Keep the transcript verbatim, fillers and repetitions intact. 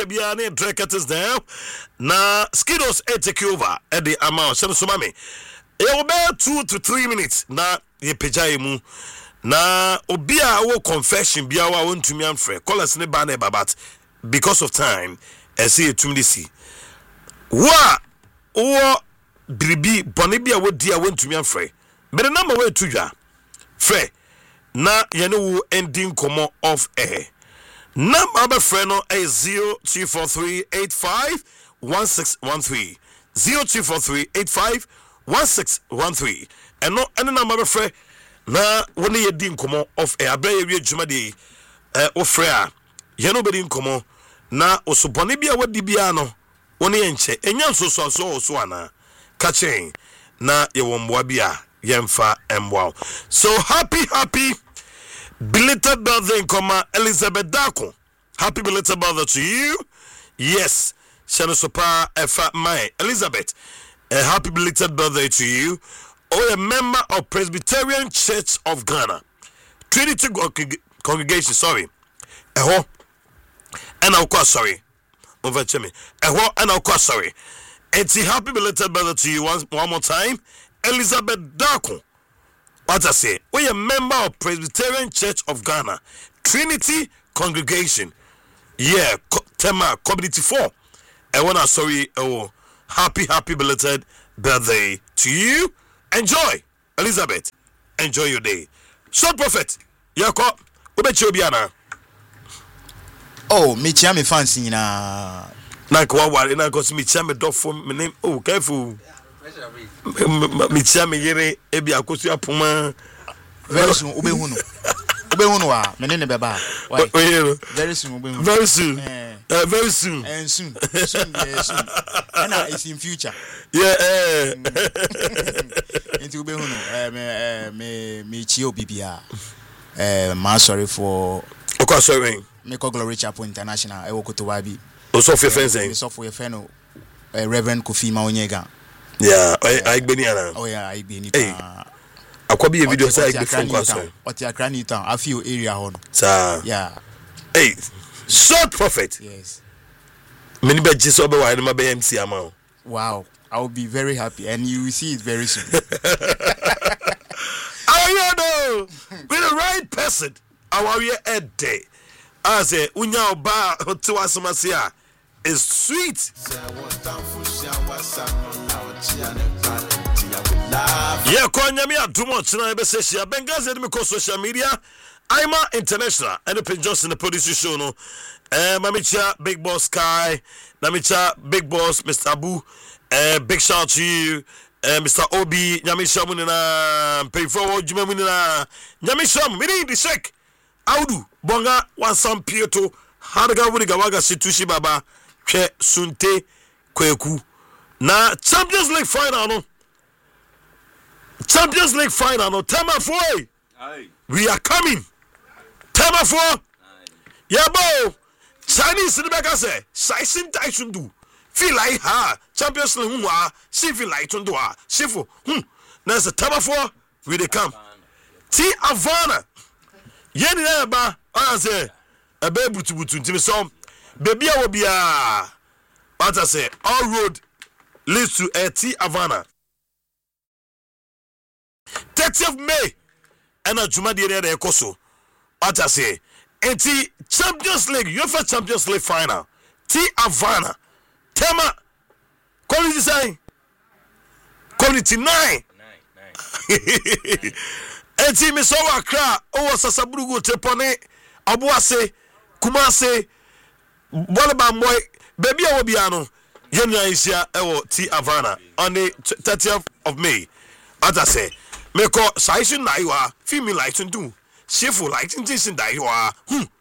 Biane Drekatis down. Na Skidos e take over at the amount. Send so mami. E will be two to three minutes. Na ye pejai mu. Na obia wo confession bia wa won tumi amfre. Call us ne ba na babat because of time. I see it to see. Wa wo bribi bone bia wo dia won tumi amfre. But the number way to ya. Fre. Na yene wo ending komo off air. Number of a friend is zero two four three eight five one six one three zero two four three eight five one six one three and no any number of friend na when you din komo of a abre we juma de eh ofre ye no be komo na osobone bia wadi bia no woni enche enya so so so so ana ka chen na ye womboa bia yemfa emboa. So happy happy belated birthday in comma Elizabeth Dako. Happy belated birthday to you. Yes, Shana Sopa Efa Mai Elizabeth. A happy belated birthday to you. Or a member of Presbyterian Church of Ghana. Trinity Congregation, sorry. Eho. And I'll call sorry. Over to me. Eho and I'll call sorry. It's a happy belated birthday to you once one more time. Elizabeth Dako. What I say, we are a member of Presbyterian Church of Ghana, Trinity Congregation. Yeah, Tema Community four. I wanna sorry, oh, happy, happy belated birthday to you. Enjoy, Elizabeth. Enjoy your day. Short prophet, Yako, Ubechobiana. Oh, me chami fancy na. Na kwa wale na kosi me chami do for me name. Oh, careful. Me chame yere ebi akosu apoma very soon obehunu obehunu wa me ne beba why very soon obehunu very soon eh uh, very soon and soon soon yeah, soon and uh, it's in future yeah eh into obehunu eh me me me chio bibia eh ma sorry for okay sorry me call Glory Chapel International e wokoto wabi o so fe fenzen me so for your friend Reverend Kofi Maonyega. Yeah, I I been here. Oh yeah, I been here. Akwabi a video say I be from Kwaso. Oti Akrani town, I feel area hon. Sir. Yeah. Hey, short prophet. Yes. Many be just over why my B M C amount. Wow, I will be very happy and you will see it very soon. I know. With the right person. Our year a day. I say unya oba to asamasia is sweet. Yeah, Konyami Adumo China Besesia Bengazi Miko social media. I'm international and the Johnson the producer show no. Eh Mamicha Big Boss Sky, Namicha Big Boss Mister Abu, eh big shout to you, eh Mister Obi, Nyamisha Munina, pay forward Jumamunina, Nyamisha, Mini the shake. Audu, Bonga, one some Pieto, Hadaga Wudiga Waga Situshi Baba, Che Sunte Kweku. Na Champions League final no. Champions League final no. Tema four. We are coming. Tema four. Yeah, bo. Chinese in the back say, Saisin Tyson do. Feel like ha. Champions League wa. She feel like to do ha. She for. Hmm. Now it's a Tema four. We they come. T Havana. Yeni na ba. I say. A baby butu butu. Ntimi so. Baby a wobia. What I say. All road leads to a T Havana. thirtieth of May. And a Juma de Rede Koso. What I say. And T Champions League. UEFA Champions League final. T Havana. Tema. Community say. Community nine. Nine. And T Misawa Accra. Oh, Sasaburugu Tepone. Abuase. Kumase. Bolaba Moy. Baby Awobiano. Yenya Isia Ewo T Havana on the thirtieth of May. As I say, Meko Saisun Naiwa, female light and do. Shifu light and this and Daiwa. Hmm.